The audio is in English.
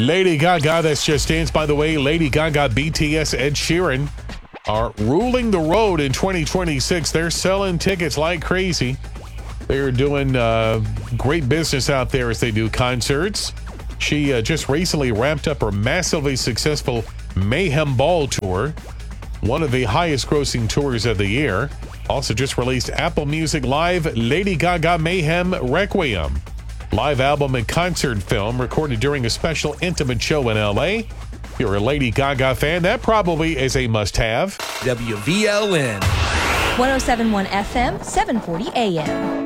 Lady Gaga, that's Just Dance. By the way, Lady Gaga, BTS, Ed Sheeran are ruling the road in 2026. They're selling tickets like crazy. They're doing great business out there as they do concerts. She just recently wrapped up her massively successful Mayhem Ball tour, one of the highest grossing tours of the year. Also just released Apple Music Live Lady Gaga Mayhem Requiem, live album and concert film recorded during a special intimate show in LA. If you're a Lady Gaga fan, that probably is a must-have. WVLN 107.1 FM, 740 AM.